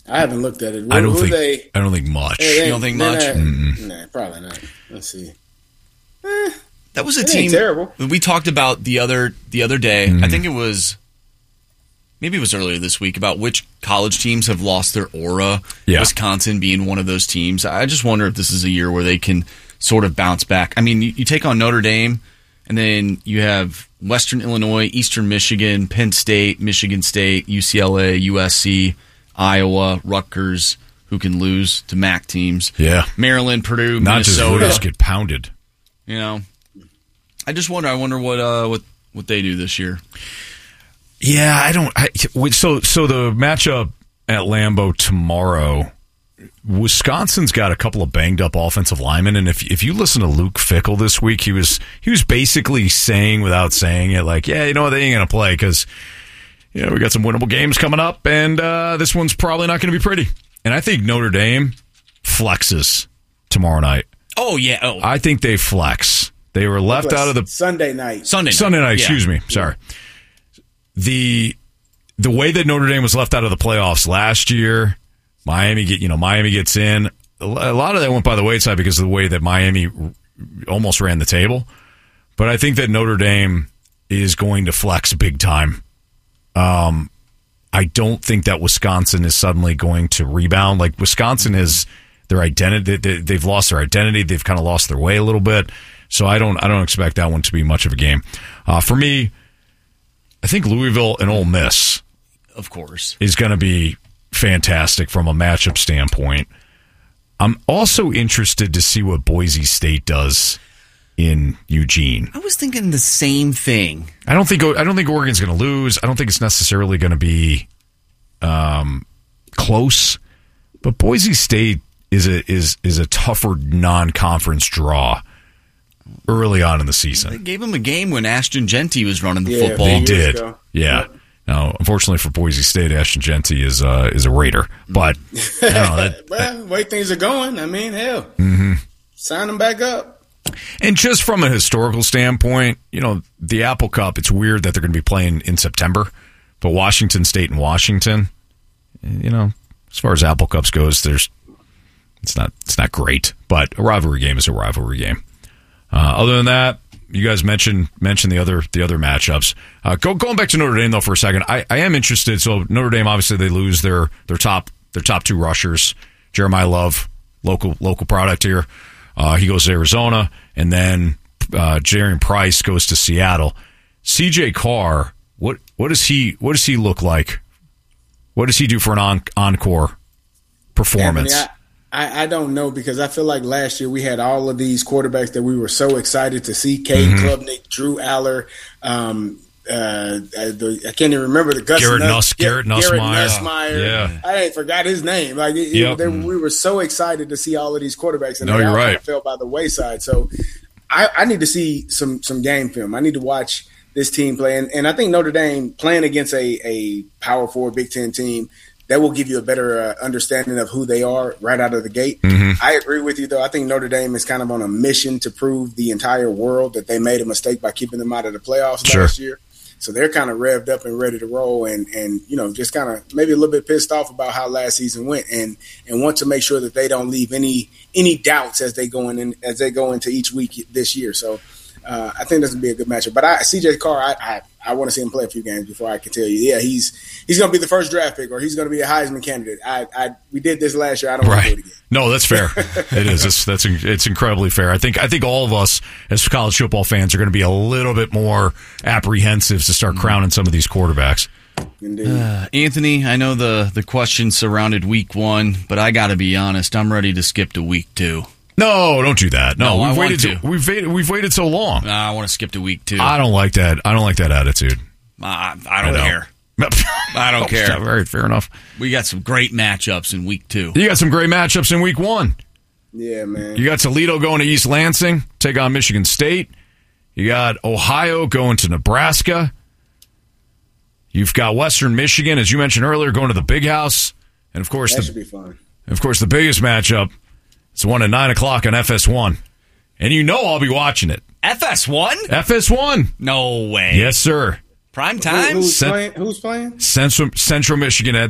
I haven't looked at it. I don't think much. You don't think much? Nah, probably not. Let's see. That was a team terrible. We talked about the other day. Mm-hmm. I think maybe it was earlier this week, about which college teams have lost their aura. Yeah. Wisconsin being one of those teams. I just wonder if this is a year where they can sort of bounce back. I mean, you take on Notre Dame, and then you have Western Illinois, Eastern Michigan, Penn State, Michigan State, UCLA, USC, Iowa, Rutgers, who can lose to MAC teams. Yeah. Maryland, Purdue, Not Minnesota. just get pounded. You know, I just wonder. I wonder what they do this year. Yeah, I don't. So the matchup at Lambeau tomorrow, Wisconsin's got a couple of banged up offensive linemen, and if you listen to Luke Fickell this week, he was basically saying without saying it, like, yeah, you know what, they ain't gonna play because we got some winnable games coming up, and this one's probably not going to be pretty. And I think Notre Dame flexes tomorrow night. Oh yeah. Oh, I think they flex. They were left out of the Sunday night. Sunday night. Excuse me. Sorry. The way that Notre Dame was left out of the playoffs last year, Miami gets in. A lot of that went by the wayside because of the way that Miami almost ran the table. But I think that Notre Dame is going to flex big time. I don't think that Wisconsin is suddenly going to rebound. Like, Wisconsin is their identity. They've lost their identity. They've kind of lost their way a little bit. So I don't expect that one to be much of a game. For me, I think Louisville and Ole Miss, of course, is going to be fantastic from a matchup standpoint. I'm also interested to see what Boise State does in Eugene. I was thinking the same thing. I don't think Oregon's going to lose. I don't think it's necessarily going to be close. But Boise State is a tougher non-conference draw early on in the season. They gave him a game when Ashton Genty was running the football. They did. Yeah. Now, unfortunately for Boise State, Ashton Genty is a Raider. But well, the way things are going, I mean, hell, sign them back up. And just from a historical standpoint, the Apple Cup, it's weird that they're going to be playing in September. But Washington State and Washington, as far as Apple Cups goes, it's not great. But a rivalry game is a rivalry game. Other than that, you guys mentioned the other matchups. Going back to Notre Dame though for a second, I am interested. So Notre Dame, obviously they lose their top two rushers. Jeremiah Love, local product here. He goes to Arizona, and then Jarian Price goes to Seattle. CJ Carr, what does he look like? What does he do for an encore performance? Anthony, I don't know, because I feel like last year we had all of these quarterbacks that we were so excited to see. Cade Klubnik, Drew Aller, I can't even remember the Gus Garrett Nussmeier. Yeah. I ain't forgot his name. Like we were so excited to see all of these quarterbacks, and they all kind of fell by the wayside. So I need to see some game film. I need to watch this team play, and I think Notre Dame playing against a Power 4 Big Ten team, that will give you a better understanding of who they are right out of the gate. I agree with you, though. I think Notre Dame is kind of on a mission to prove the entire world that they made a mistake by keeping them out of the playoffs last year. So they're kind of revved up and ready to roll, and just kind of maybe a little bit pissed off about how last season went, and want to make sure that they don't leave any doubts as they go into each week this year. So I think this will be a good matchup. But CJ Carr, I want to see him play a few games before I can tell you, yeah, he's going to be the first draft pick, or he's going to be a Heisman candidate. We did this last year. I don't want to do it again. No, that's fair. It is. It's incredibly fair. I think all of us as college football fans are going to be a little bit more apprehensive to start crowning some of these quarterbacks. Indeed. Anthony, I know the question surrounded week 1, but I got to be honest, I'm ready to skip to week 2. No, don't do that. No, we've waited so long. I want to skip to week 2. I don't like that. I don't like that attitude. I don't care. I don't care. Very fair enough. We got some great matchups in week 2. You got some great matchups in week 1. Yeah, man. You got Toledo going to East Lansing, take on Michigan State. You got Ohio going to Nebraska. You've got Western Michigan, as you mentioned earlier, going to the Big House. And of course, that should be fun. And of course, the biggest matchup, it's the one at 9 o'clock on FS1. And I'll be watching it. FS1? FS1. No way. Yes, sir. Prime time? Who's playing? Central Michigan at